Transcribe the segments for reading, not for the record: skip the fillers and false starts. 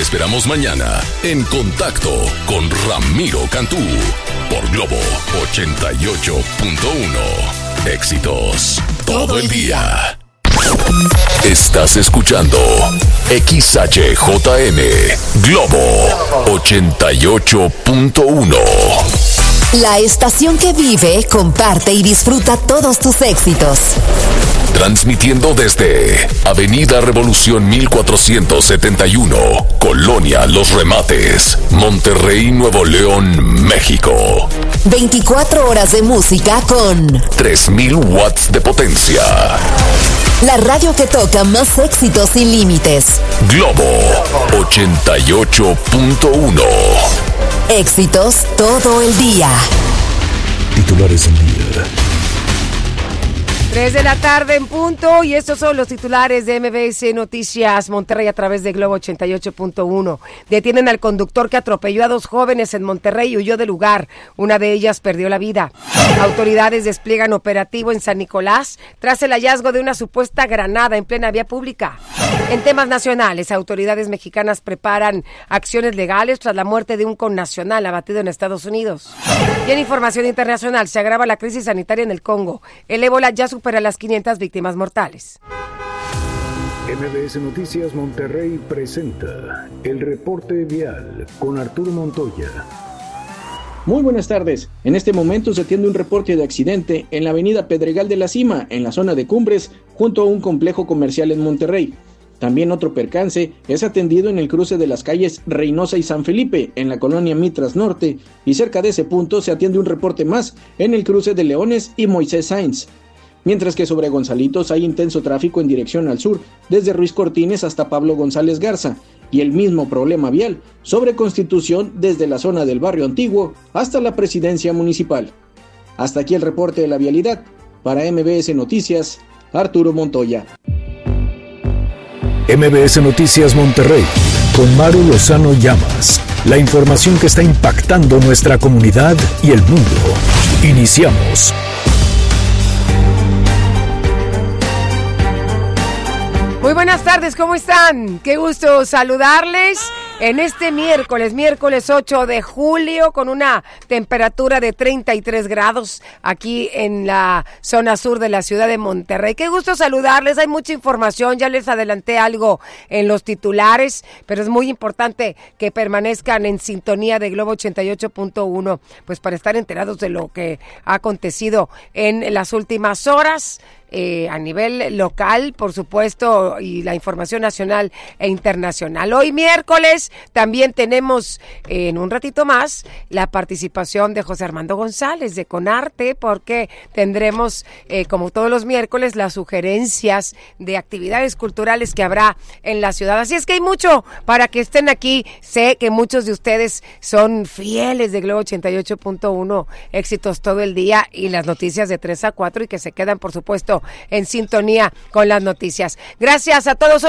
esperamos mañana en Contacto con Ramiro Cantú por Globo 88.1. Éxitos todo el día. Estás escuchando XHJM Globo 88.1. La estación que vive, comparte y disfruta todos tus éxitos. Transmitiendo desde Avenida Revolución 1471, Colonia Los Remates, Monterrey, Nuevo León, México. 24 horas de música con 3000 watts de potencia. La radio que toca más éxitos sin límites. Globo 88.1. Éxitos todo el día. Titulares del día. 3 de la tarde en punto, y estos son los titulares de MBS Noticias Monterrey a través de Globo 88.1. Detienen al conductor que atropelló a 2 jóvenes en Monterrey y huyó del lugar. Una de ellas perdió la vida. Autoridades despliegan operativo en San Nicolás tras el hallazgo de una supuesta granada en plena vía pública. En temas nacionales, autoridades mexicanas preparan acciones legales tras la muerte de un connacional abatido en Estados Unidos. Y en información internacional, se agrava la crisis sanitaria en el Congo. El ébola ya supera las 500 víctimas mortales. MBS Noticias Monterrey presenta el reporte vial con Arturo Montoya. Muy buenas tardes. En este momento se atiende un reporte de accidente en la avenida Pedregal de la Cima, en la zona de Cumbres, junto a un complejo comercial en Monterrey. También otro percance es atendido en el cruce de las calles Reynosa y San Felipe, en la colonia Mitras Norte, y cerca de ese punto se atiende un reporte más en el cruce de Leones y Moisés Sáenz. Mientras que sobre Gonzalitos hay intenso tráfico en dirección al sur, desde Ruiz Cortines hasta Pablo González Garza, y el mismo problema vial sobre Constitución desde la zona del Barrio Antiguo hasta la Presidencia Municipal. Hasta aquí el reporte de la vialidad. Para MBS Noticias, Arturo Montoya. MBS Noticias Monterrey, con Maru Lozano Llamas. La información que está impactando nuestra comunidad y el mundo. Iniciamos. Muy buenas tardes, ¿cómo están? Qué gusto saludarles en este miércoles 8 de julio, con una temperatura de 33 grados aquí en la zona sur de la ciudad de Monterrey. Qué gusto saludarles, hay mucha información, ya les adelanté algo en los titulares, pero es muy importante que permanezcan en sintonía de Globo 88.1, pues para estar enterados de lo que ha acontecido en las últimas horas. A nivel local, por supuesto, y la información nacional e internacional. Hoy miércoles también tenemos en un ratito más la participación de José Armando González de Conarte, porque tendremos, como todos los miércoles, las sugerencias de actividades culturales que habrá en la ciudad. Así es que hay mucho para que estén aquí. Sé que muchos de ustedes son fieles de Globo 88.1, éxitos todo el día y las noticias de 3 a 4, y que se quedan, por supuesto, en sintonía con las noticias. Gracias a todos.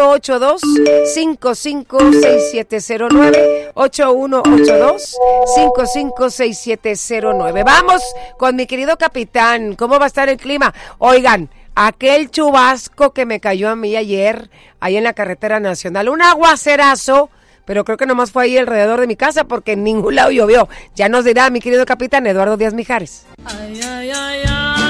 8182-556709, 8182-556709. Vamos con mi querido capitán. ¿Cómo va a estar el clima? Oigan, aquel chubasco que me cayó a mí ayer, ahí en la carretera nacional, un aguacerazo, pero creo que nomás fue ahí alrededor de mi casa, porque en ningún lado llovió. Ya nos dirá mi querido capitán Eduardo Díaz Mijares. Ay, ay, ay, ay.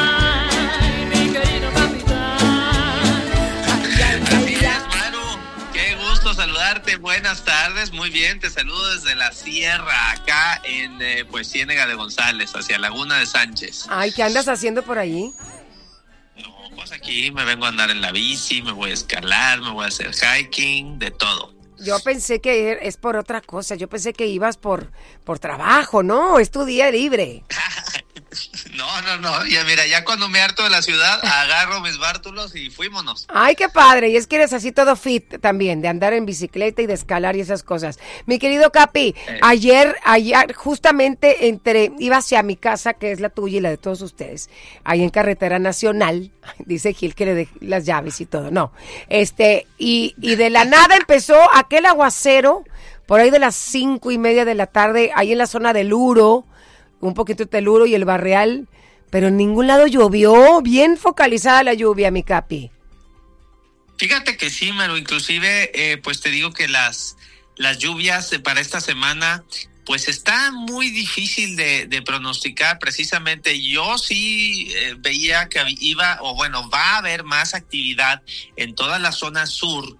Saludarte, buenas tardes, muy bien, te saludo desde la sierra, acá en pues Ciénega de González, hacia Laguna de Sánchez. Ay, ¿qué andas haciendo por ahí? No, pues aquí me vengo a andar en la bici, me voy a escalar, me voy a hacer hiking, de todo. Yo pensé que es por otra cosa, yo pensé que ibas por trabajo, ¿no? Es tu día libre. No, ya mira, ya cuando me harto de la ciudad, agarro mis bártulos y fuímonos. Ay, qué padre, y es que eres así todo fit también, de andar en bicicleta y de escalar y esas cosas. Mi querido Capi, ayer justamente iba hacia mi casa, que es la tuya y la de todos ustedes, ahí en Carretera Nacional, dice Gil que le dejé las llaves y todo, no, y de la nada empezó aquel aguacero, por ahí de las 5:30 de la tarde, ahí en la zona del Uro, un poquito de Teluro y el Barreal, pero en ningún lado llovió, bien focalizada la lluvia, mi Capi. Fíjate que sí, Maru, inclusive, pues te digo que las las lluvias para esta semana pues está muy difícil de pronosticar. Precisamente yo sí veía que va a haber más actividad en toda la zona sur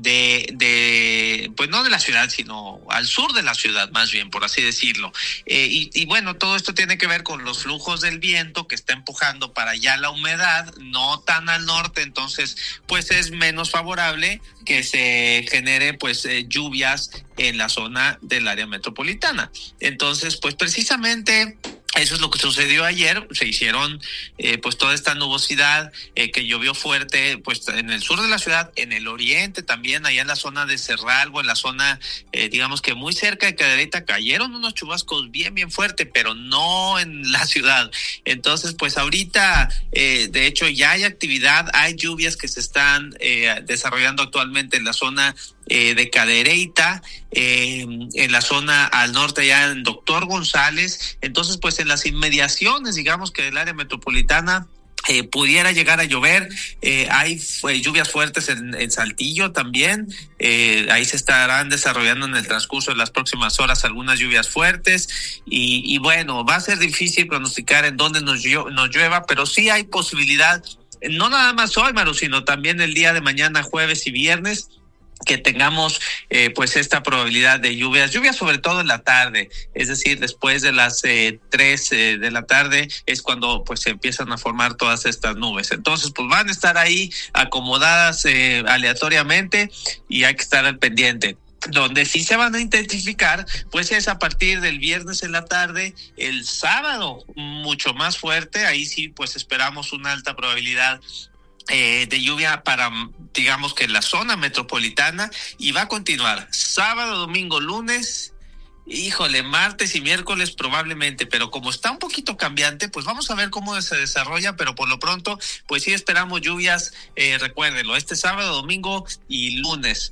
pues no de la ciudad, sino al sur de la ciudad, más bien, por así decirlo. Y bueno, todo esto tiene que ver con los flujos del viento que está empujando para allá la humedad, no tan al norte, entonces pues es menos favorable que se genere pues lluvias en la zona del área metropolitana. Entonces, pues precisamente eso es lo que sucedió ayer. Se hicieron pues toda esta nubosidad que llovió fuerte pues en el sur de la ciudad, en el oriente también, allá en la zona de Cerralbo, en la zona digamos que muy cerca de Cadereyta, cayeron unos chubascos bien fuertes, pero no en la ciudad. Entonces pues ahorita de hecho ya hay actividad, hay lluvias que se están desarrollando actualmente en la zona de Cadereyta, en la zona al norte ya en Doctor González. Entonces pues en las inmediaciones digamos que del área metropolitana pudiera llegar a llover. Hay lluvias fuertes en Saltillo también, ahí se estarán desarrollando en el transcurso de las próximas horas algunas lluvias fuertes y bueno, va a ser difícil pronosticar en dónde nos llueva, pero sí hay posibilidad, no nada más hoy, Maru, sino también el día de mañana, jueves y viernes, que tengamos pues esta probabilidad de lluvias sobre todo en la tarde, es decir, después de las 3 de la tarde es cuando pues se empiezan a formar todas estas nubes. Entonces pues van a estar ahí acomodadas aleatoriamente y hay que estar al pendiente. Donde sí se van a intensificar, pues es a partir del viernes en la tarde, el sábado mucho más fuerte, ahí sí pues esperamos una alta probabilidad de lluvia para, digamos que la zona metropolitana, y va a continuar sábado, domingo, lunes, martes y miércoles probablemente, pero como está un poquito cambiante, pues vamos a ver cómo se desarrolla, pero por lo pronto, pues sí esperamos lluvias, recuérdenlo, este sábado, domingo y lunes.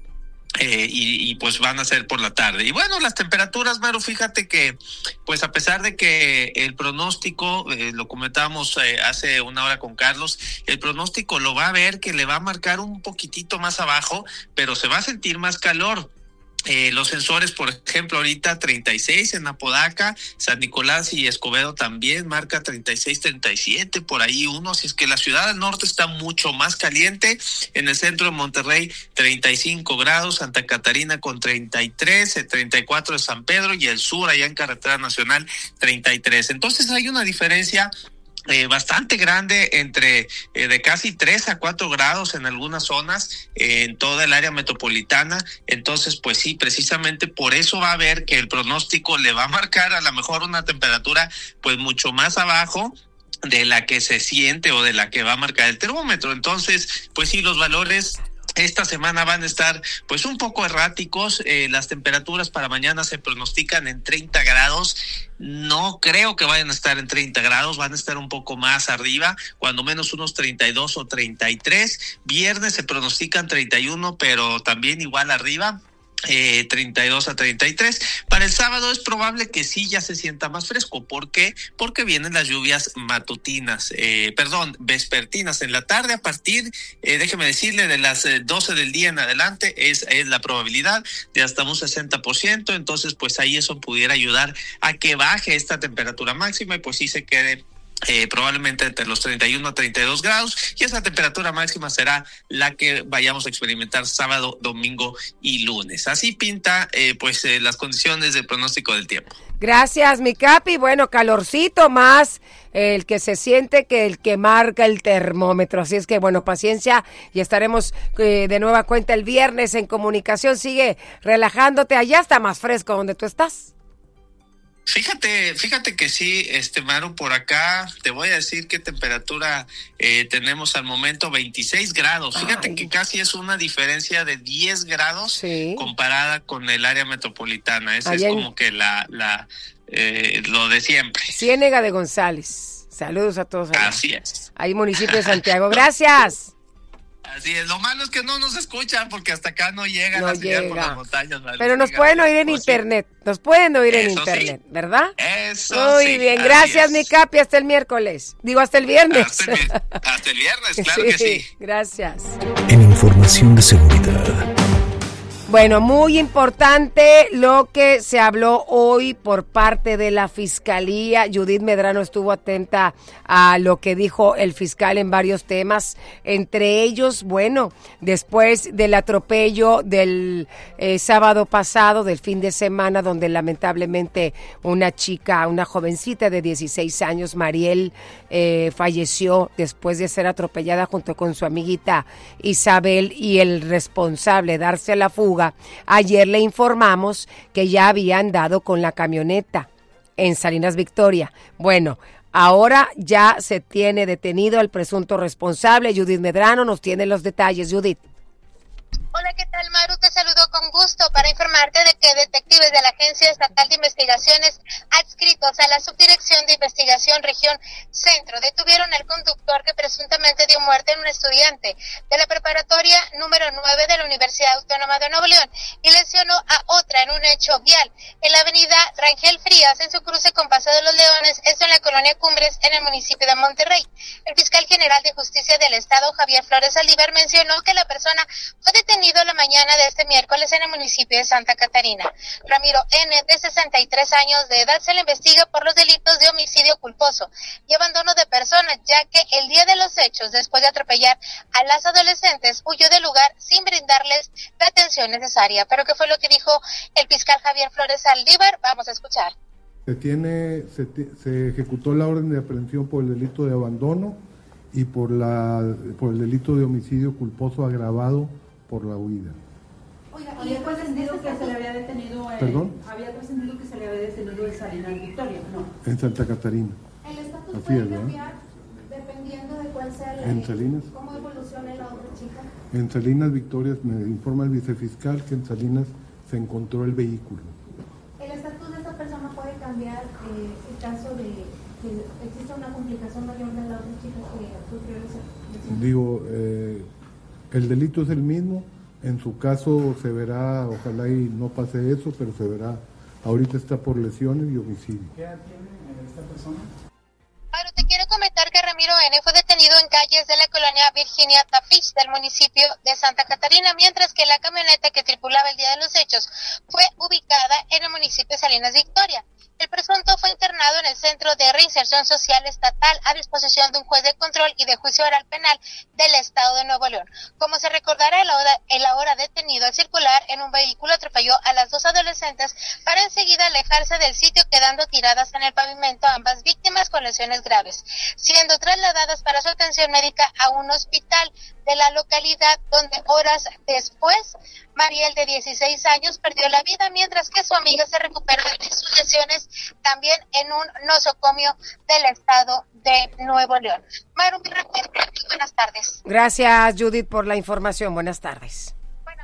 Y pues van a ser por la tarde. Y bueno, las temperaturas, Maru, fíjate que pues a pesar de que el pronóstico, lo comentábamos hace una hora con Carlos, el pronóstico lo va a ver que le va a marcar un poquitito más abajo, pero se va a sentir más calor. Los sensores, por ejemplo, ahorita 36 en Apodaca, San Nicolás y Escobedo también marca 36, 37, por ahí uno, así es que la ciudad del norte está mucho más caliente. En el centro de Monterrey 35 grados, Santa Catarina con 33, 34 de San Pedro, y el sur allá en Carretera Nacional 33. Entonces hay una diferencia bastante grande entre de casi 3 a 4 grados en algunas zonas en toda el área metropolitana. Entonces pues sí, precisamente por eso va a ver que el pronóstico le va a marcar a lo mejor una temperatura pues mucho más abajo de la que se siente o de la que va a marcar el termómetro. Entonces pues sí, los valores esta semana van a estar pues un poco erráticos. Las temperaturas para mañana se pronostican en 30 grados. No creo que vayan a estar en 30 grados, van a estar un poco más arriba, cuando menos unos 32 o 33. Viernes se pronostican 31, pero también igual arriba. 32 a 33. Para el sábado es probable que sí ya se sienta más fresco. ¿Por qué? Porque vienen las lluvias vespertinas en la tarde. A partir, déjeme decirle, de las 12 del día en adelante es la probabilidad de hasta un 60%. Entonces pues ahí eso pudiera ayudar a que baje esta temperatura máxima y pues sí se quede probablemente entre los 31 a 32 grados, y esa temperatura máxima será la que vayamos a experimentar sábado, domingo y lunes. Así pinta las condiciones del pronóstico del tiempo. Gracias, mi Capi. Bueno, calorcito más el que se siente que el que marca el termómetro. Así es que, bueno, paciencia, y estaremos de nueva cuenta el viernes en comunicación. Sigue relajándote. Allá está más fresco donde tú estás. Fíjate que sí, Maru, por acá te voy a decir qué temperatura tenemos al momento, 26 grados. Fíjate que casi es una diferencia de 10 grados comparada con el área metropolitana. Ese es como que lo de siempre. Ciénega de González. Saludos a todos allá. Así es. Ahí, municipio de Santiago. Gracias. Así es, lo malo es que no nos escuchan porque hasta acá no llega la señal por las montañas. ¿Vale? Pero nos pueden oír en internet, ¿verdad? Eso Muy bien, gracias mi Capi, hasta el miércoles. Digo, hasta el viernes. Hasta el viernes, claro que sí. Gracias. En información de seguridad. Bueno, muy importante lo que se habló hoy por parte de la Fiscalía. Judith Medrano estuvo atenta a lo que dijo el fiscal en varios temas, entre ellos, bueno, después del atropello del sábado pasado, del fin de semana, donde lamentablemente una jovencita de 16 años, Mariel, falleció después de ser atropellada junto con su amiguita Isabel, y el responsable darse a la fuga. Ayer le informamos que ya habían dado con la camioneta en Salinas Victoria. Bueno, ahora ya se tiene detenido al presunto responsable. Judith Medrano nos tiene los detalles. Judith. Hola, ¿qué tal, Maru? Te saludo con gusto para informarte de que detectives de la Agencia Estatal de Investigaciones adscritos a la Subdirección de Investigación Región Centro detuvieron al conductor que presuntamente dio muerte en un estudiante de la preparatoria número 9 de la Universidad Autónoma de Nuevo León y lesionó a otra en un hecho vial en la avenida Rangel Frías en su cruce con Paseo de los Leones, esto en la colonia Cumbres en el municipio de Monterrey. El fiscal general de Justicia del Estado, Javier Flores Saldívar, mencionó que la persona fue detenida la mañana de este miércoles en el municipio de Santa Catarina. Ramiro N., de 63 años de edad, se le investiga por los delitos de homicidio culposo y abandono de personas, ya que el día de los hechos, después de atropellar a las adolescentes, huyó del lugar sin brindarles la atención necesaria. Pero ¿qué fue lo que dijo el fiscal Javier Flores Saldívar? Vamos a escuchar. Se ejecutó la orden de aprehensión por el delito de abandono y por el delito de homicidio culposo agravado por la huida. Oiga, había trascendido que se le había detenido. ¿Perdón? Había trascendido que se le había detenido en Salinas Victoria, ¿no? En Santa Catarina. El estatus así puede es, cambiar dependiendo de cuál sea la en Salinas. ¿Cómo evolucione la otra chica? En Salinas Victoria me informa el vicefiscal que en Salinas se encontró el vehículo. ¿El estatus de esta persona puede cambiar en caso de que exista una complicación mayor de la otra chica que sufrió esa lesión? Digo, el delito es el mismo, en su caso se verá, ojalá y no pase eso, pero se verá, ahorita está por lesiones y homicidio. ¿Qué edad tiene esta persona? Claro, te quiero comentar que Ramiro N. fue detenido en calles de la colonia Virginia Tafish del municipio de Santa Catarina, mientras que la camioneta que tripulaba el día de los hechos fue ubicada en el municipio de Salinas Victoria. El presunto fue internado en el Centro de Reinserción Social Estatal a disposición de un juez de control y de juicio oral penal del Estado de Nuevo León. Como se recordará, el ahora detenido al circular en un vehículo atropelló a las dos adolescentes para enseguida alejarse del sitio, quedando tiradas en el pavimento ambas víctimas con lesiones graves, siendo trasladadas para su atención médica a un hospital de la localidad, donde horas después Mariel, de 16 años, perdió la vida, mientras que su amiga se recuperó de sus lesiones también en un nosocomio del Estado de Nuevo León. Maru, mi reporte. Buenas tardes. Gracias, Judith, por la información. Buenas tardes.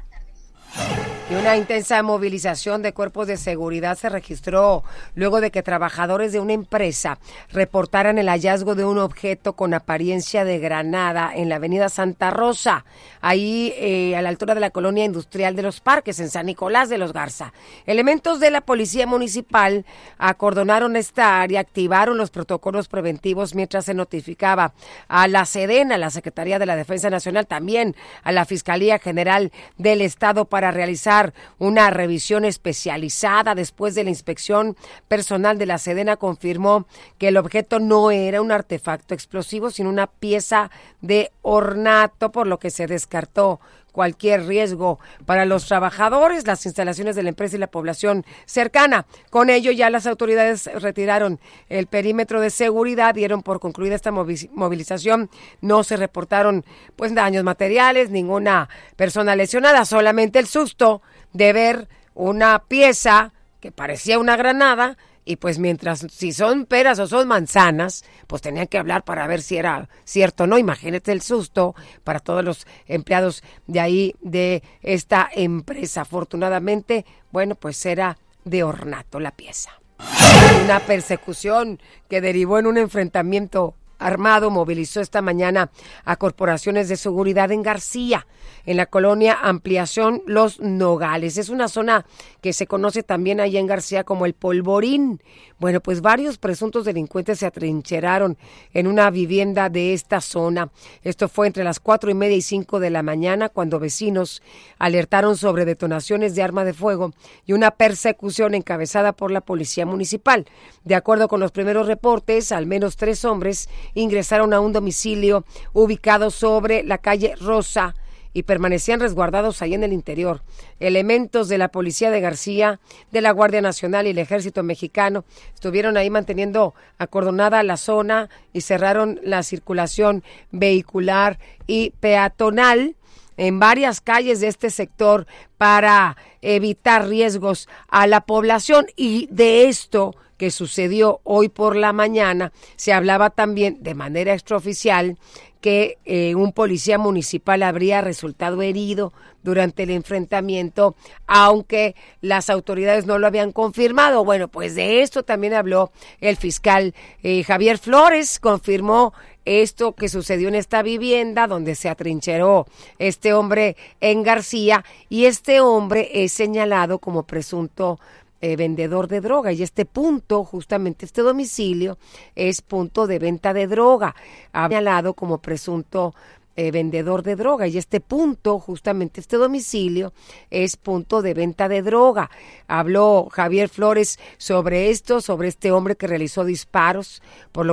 Y una intensa movilización de cuerpos de seguridad se registró luego de que trabajadores de una empresa reportaran el hallazgo de un objeto con apariencia de granada en la avenida Santa Rosa, ahí a la altura de la colonia industrial de Los Parques, en San Nicolás de los Garza. Elementos de la policía municipal acordonaron esta área, activaron los protocolos preventivos mientras se notificaba a la Sedena, la Secretaría de la Defensa Nacional, también a la Fiscalía General del Estado para realizar una revisión especializada. Después de la inspección, personal de la Sedena confirmó que el objeto no era un artefacto explosivo, sino una pieza de ornato, por lo que se descartó cualquier riesgo para los trabajadores, las instalaciones de la empresa y la población cercana. Con ello, ya las autoridades retiraron el perímetro de seguridad, dieron por concluida esta movilización. No se reportaron pues daños materiales, ninguna persona lesionada, solamente el susto de ver una pieza que parecía una granada. Y pues mientras, si son peras o son manzanas, pues tenían que hablar para ver si era cierto o no. Imagínate el susto para todos los empleados de ahí, de esta empresa. Afortunadamente, bueno, pues era de ornato la pieza. Una persecución que derivó en un enfrentamiento armado movilizó esta mañana a corporaciones de seguridad en García, en la colonia Ampliación Los Nogales. Es una zona que se conoce también allá en García como el Polvorín. Bueno, pues varios presuntos delincuentes se atrincheraron en una vivienda de esta zona. Esto fue entre las 4:30 y 5 de la mañana, cuando vecinos alertaron sobre detonaciones de arma de fuego y una persecución encabezada por la policía municipal. De acuerdo con los primeros reportes, al menos 3 hombres ingresaron a un domicilio ubicado sobre la calle Rosa y permanecían resguardados ahí en el interior. Elementos de la Policía de García, de la Guardia Nacional y el Ejército Mexicano estuvieron ahí manteniendo acordonada la zona y cerraron la circulación vehicular y peatonal en varias calles de este sector para evitar riesgos a la población. Y de esto que sucedió hoy por la mañana, se hablaba también de manera extraoficial que un policía municipal habría resultado herido durante el enfrentamiento, aunque las autoridades no lo habían confirmado. Bueno, pues de esto también habló el fiscal Javier Flores, confirmó esto que sucedió en esta vivienda donde se atrincheró este hombre en García, y este hombre es señalado como presunto vendedor de droga, y este punto, justamente este domicilio, es punto de venta de droga. Ha señalado como presunto vendedor de droga, y este punto, justamente este domicilio, es punto de venta de droga. Habló Javier Flores sobre esto, sobre este hombre que realizó disparos, por lo